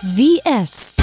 VS.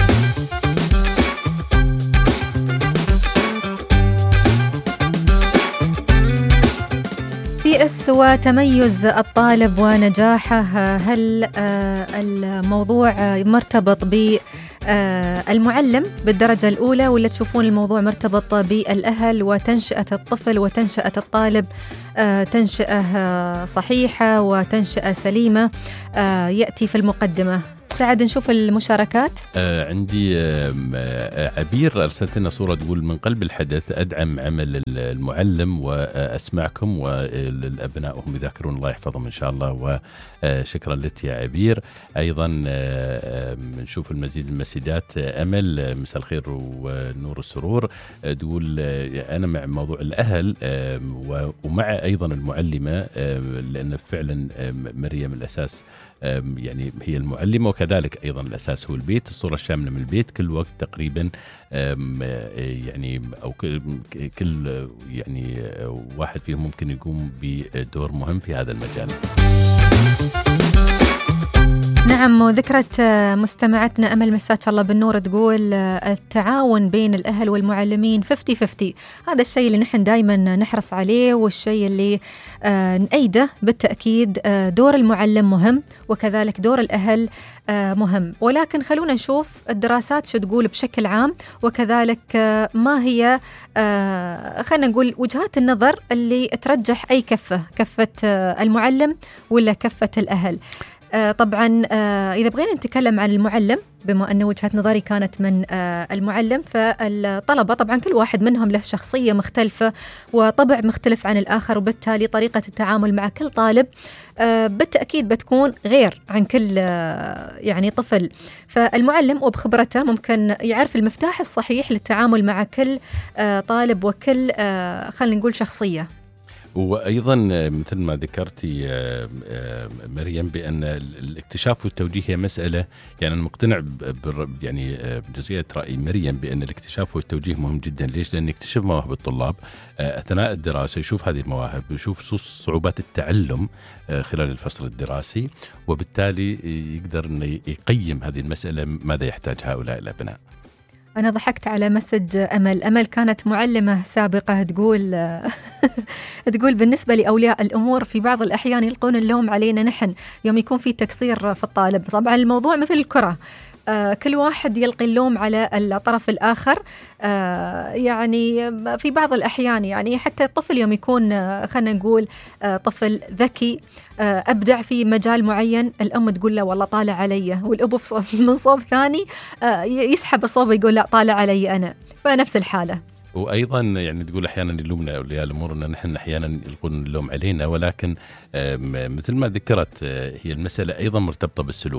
VS هو تميز الطالب ونجاحه. هل الموضوع مرتبط بالمعلم بالدرجة الأولى، ولا تشوفون الموضوع مرتبط بالأهل وتنشئة الطفل وتنشئة الطالب تنشئة صحيحة وتنشئة سليمة؟ يأتي في المقدمة. سعد، نشوف المشاركات. عندي عبير أرسلت لنا صورة تقول: من قلب الحدث أدعم عمل المعلم وأسمعكم، والأبنائهم يذاكرون الله يحفظهم إن شاء الله. وشكرا لك يا عبير. أيضا نشوف المزيد من المسجات. أمل، مساء الخير ونور السرور، تقول: أنا مع موضوع الأهل ومع أيضا المعلمة، لأن فعلا مريم الأساس يعني هي المعلمة، وكذلك أيضا الأساس هو البيت. الصورة الشاملة من البيت كل وقت تقريبا، يعني أو كل يعني واحد فيهم ممكن يقوم بدور مهم في هذا المجال. نعم، وذكرت مستمعتنا أمل مساك الله بالنور تقول: التعاون بين الأهل والمعلمين 50-50. هذا الشيء اللي نحن دايما نحرص عليه، والشيء اللي نأيده بالتأكيد. دور المعلم مهم، وكذلك دور الأهل مهم. ولكن خلونا نشوف الدراسات شو تقول بشكل عام، وكذلك ما هي خلينا نقول وجهات النظر اللي ترجح أي كفة المعلم ولا كفة الأهل. طبعا إذا بغينا نتكلم عن المعلم، بما أن وجهة نظري كانت من المعلم، فالطلبة طبعا كل واحد منهم له شخصية مختلفة وطبع مختلف عن الآخر، وبالتالي طريقة التعامل مع كل طالب بالتأكيد بتكون غير عن كل يعني طفل. فالمعلم وبخبرته ممكن يعرف المفتاح الصحيح للتعامل مع كل طالب وكل خلينا نقول شخصية. وأيضا مثل ما ذكرتي مريم بأن الاكتشاف والتوجيه هي مسألة، يعني أنا مقتنع يعني بجزئية رأي مريم بأن الاكتشاف والتوجيه مهم جدا. ليش؟ لأن يكتشف مواهب الطلاب أثناء الدراسة، يشوف هذه المواهب، يشوف صعوبات التعلم خلال الفصل الدراسي، وبالتالي يقدر أن يقيم هذه المسألة ماذا يحتاج هؤلاء الأبناء. أنا ضحكت على مسج أمل كانت معلمة سابقة تقول بالنسبة لأولياء الأمور في بعض الأحيان يلقون اللوم علينا نحن يوم يكون في تقصير في الطالب. طبعا الموضوع مثل الكرة، كل واحد يلقي اللوم على الطرف الآخر. يعني في بعض الأحيان يعني حتى الطفل يوم يكون خلينا نقول طفل ذكي أبدع في مجال معين، الأم تقول له والله طالع علي، والأب من صوب ثاني يسحب الصوب يقول لا طالع علي أنا. فنفس الحالة. وأيضا يعني تقول أحيانا يلومنا أولياء الأمور أن نحن أحيانا يلقون اللوم علينا، ولكن مثل ما ذكرت هي المسألة أيضا مرتبطة بالسلوك.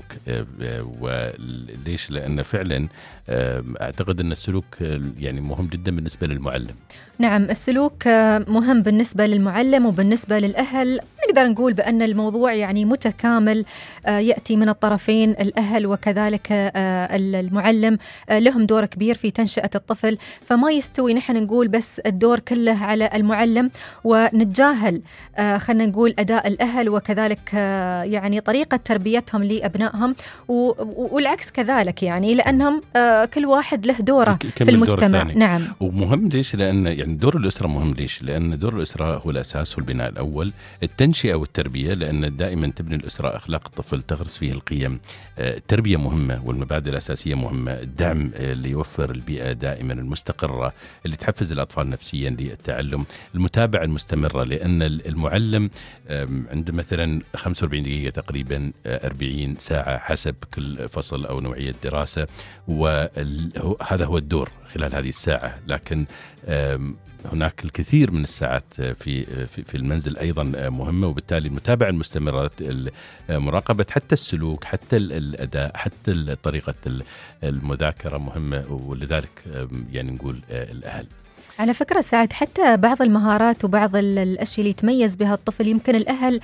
وليش؟ لأن فعلا أعتقد أن السلوك يعني مهم جدا بالنسبة للمعلم. نعم، السلوك مهم بالنسبة للمعلم وبالنسبة للأهل. نقدر نقول بأن الموضوع يعني متكامل، يأتي من الطرفين، الأهل وكذلك المعلم لهم دور كبير في تنشئة الطفل. فما يستوي نحن نقول بس الدور كله على المعلم ونتجاهل خلينا نقول أداء الأهل وكذلك يعني طريقة تربيتهم لأبنائهم، والعكس كذلك، يعني لأنهم كل واحد له دوره في المجتمع. نعم. ومهم ليش؟ لأن يعني دور الأسرة مهم. ليش؟ لأن دور الأسرة هو الأساس، هو البناء الأول، التنشئة والتربية، لأن دائما تبني الأسرة أخلاق الطفل، تغرس فيه القيم. التربية مهمة والمبادئ الأساسية مهمة. الدعم اللي يوفر البيئة دائما المستقرة اللي تحفز الأطفال نفسيا للتعلم. المتابعة المستمرة، لأن المعلم عنده مثلا 45 دقيقة تقريبا 40 ساعة حسب كل فصل أو نوعية دراسة، وهذا هو الدور خلال هذه الساعة. لكن هناك الكثير من الساعات في المنزل أيضا مهمة، وبالتالي المتابعة المستمرة، مراقبة حتى السلوك، حتى الأداء، حتى طريقة المذاكرة مهمة. ولذلك يعني نقول الأهل. على فكرة سعد، حتى بعض المهارات وبعض الأشياء اللي يتميز بها الطفل يمكن الأهل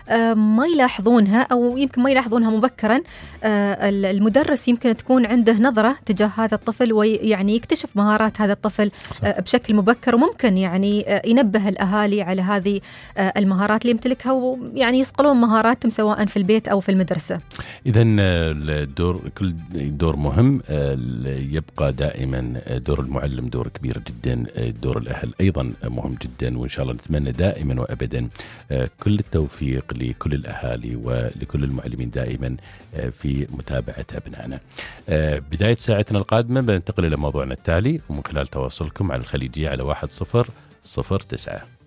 ما يلاحظونها أو يمكن ما يلاحظونها مبكرا. المدرس يمكن تكون عنده نظرة تجاه هذا الطفل ويعني يكتشف مهارات هذا الطفل بشكل مبكر، وممكن يعني ينبه الأهالي على هذه المهارات اللي يمتلكها، ويعني يصقلون مهاراتهم سواء في البيت أو في المدرسة. إذن الدور، كل دور مهم، يبقى دائما دور المعلم دور كبير جدا، دور الأهل أيضا مهم جدا، وإن شاء الله نتمنى دائما وأبدا كل التوفيق لكل الأهالي ولكل المعلمين دائما في متابعة أبنائنا. بداية ساعتنا القادمة بننتقل إلى موضوعنا التالي، ومن خلال تواصلكم على الخليجية على 1009.